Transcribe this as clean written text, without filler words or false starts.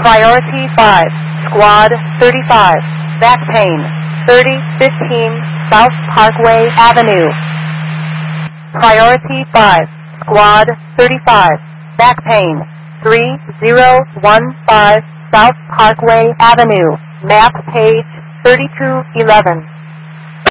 Priority 5, Squad 35, back pain, 3015 South Parkway Avenue. Priority 5, Squad 35, back pain, 3015 South Parkway Avenue, map page 3211.